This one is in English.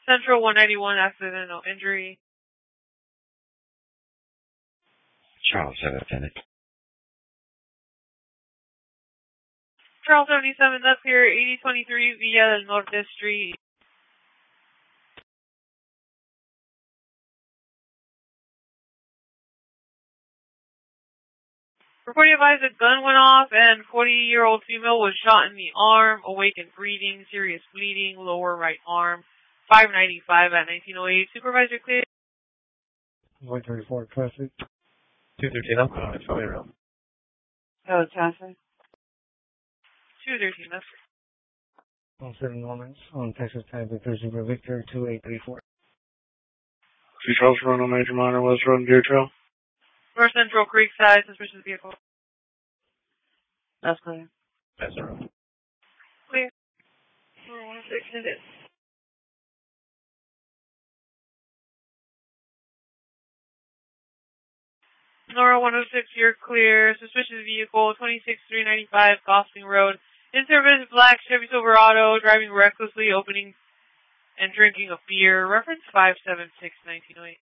Central 191, accidental injury. Charles, have attended. Charles 77, that's here, 8023 Villa del Norte Street. Reporting advised a gun went off and 40-year-old female was shot in the arm, awakened bleeding, serious bleeding, lower right arm, 595 at 1908. Supervisor clear. 134 traffic. 213 up, it's clear. Oh, traffic. 213, that's 17 moments on Texas Type 3 Super Victor 2834. 2 Charles run on Major Minor West Road and Deer Trail. North Central Creekside, suspicious vehicle. That's clear. That's the road. Clear. 416 it is. Nora 106, you're clear. Suspicious vehicle, 26395 Gosling Road. In service, black Chevy Silverado, driving recklessly, opening and drinking a beer. Reference 576-1908.